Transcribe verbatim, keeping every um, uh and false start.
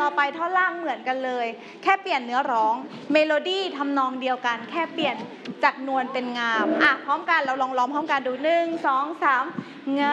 อไปท่อนล่างเหมือนกันเลยแค่เปลี่ยนเนื้อร้องเมโลดี้ทำนองเดียวกันแค่เปลี่ยนจากนวลเป็นงามอ่ะพร้อมกันเราลองร้องพร้อมกันดูหนึ่งสองสามงาม